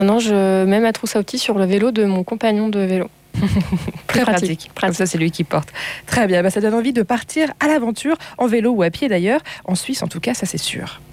Non, je mets ma trousse à outils sur le vélo de mon compagnon de vélo. Très pratique. Comme ça, c'est lui qui porte. Très bien, ça donne envie de partir à l'aventure, en vélo ou à pied d'ailleurs. En Suisse, en tout cas, ça c'est sûr.